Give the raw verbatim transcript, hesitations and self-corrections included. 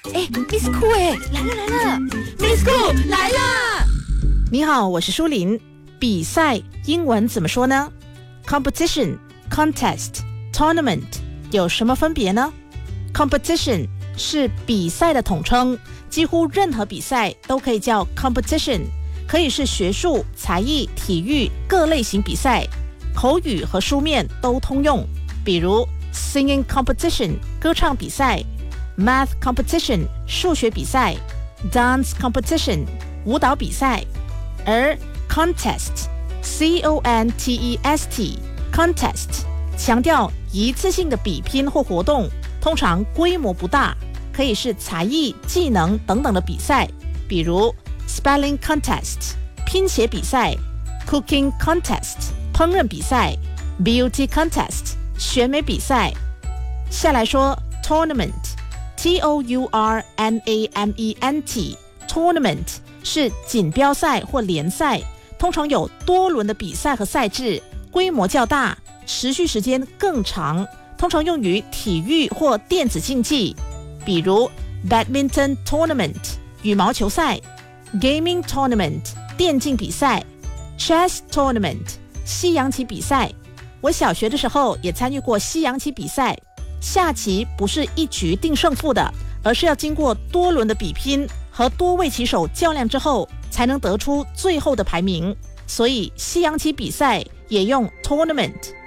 哎 ，Miss Cool 哎，来了来了 ，Miss Cool 来啦！ 你好，我是舒琳。比赛英文怎么说呢？ Competition、Contest、Tournament 有什么分别呢？ Competition 是比赛的统称，几乎任何比赛都可以叫 competition， 可以是学术、才艺、体育各类型比赛，口语和书面都通用。比如 Singing Competition 歌唱比赛， Math Competition 数学比赛， Dance Competition 舞蹈比赛。而 Contest C O N T E S T Contest 强调一次性的比拼或活动，通常规模不大，可以是才艺、技能等等的比赛，比如 Spelling Contest 拼写比赛， Cooking Contest 烹饪比赛， Beauty Contest 选美比赛。下来说 Tournament T O U R N A M E N T Tournament 是锦标赛或联赛，通常有多轮的比赛和赛制，规模较大，持续时间更长，通常用于体育或电子竞技，比如 Badminton Tournament 羽毛球赛， Gaming Tournament 电竞比赛， Chess Tournament 西洋棋比赛。我小学的时候也参与过西洋棋比赛，下棋不是一局定胜负的，而是要经过多轮的比拼和多位棋手较量之后，才能得出最后的排名，所以西洋棋比赛也用 Tournament。